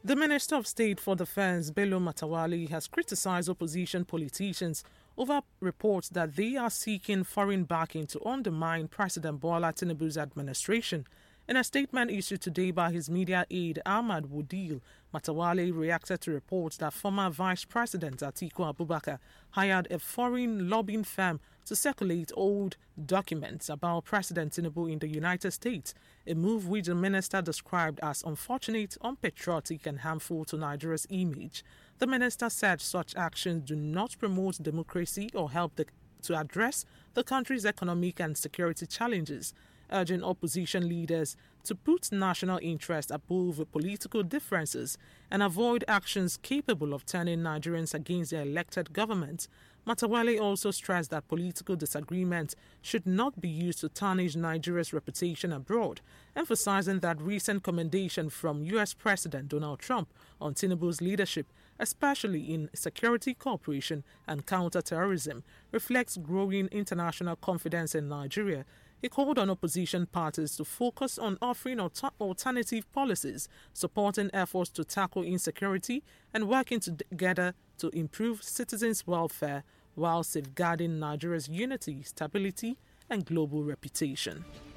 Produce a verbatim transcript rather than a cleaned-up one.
The Minister of State for Defense, Bello Matawalle, has criticized opposition politicians over reports that they are seeking foreign backing to undermine President Bola Tinubu's administration. In a statement issued today by his media aide, Ahmad Wudil, Matawalle reacted to reports that former Vice President Atiku Abubakar hired a foreign lobbying firm to circulate old documents about President Tinubu in the United States, a move which the minister described as unfortunate, unpatriotic and harmful to Nigeria's image. The minister said such actions do not promote democracy or help the, to address the country's economic and security challenges, urging opposition leaders to put national interest above political differences and avoid actions capable of turning Nigerians against their elected government. Matawalle also stressed that political disagreement should not be used to tarnish Nigeria's reputation abroad, emphasizing that recent commendation from U S President Donald Trump on Tinubu's leadership, especially in security cooperation and counter-terrorism, reflects growing international confidence in Nigeria. He called on opposition parties to focus on offering alter- alternative policies, supporting efforts to tackle insecurity and working together to improve citizens' welfare while safeguarding Nigeria's unity, stability, and global reputation.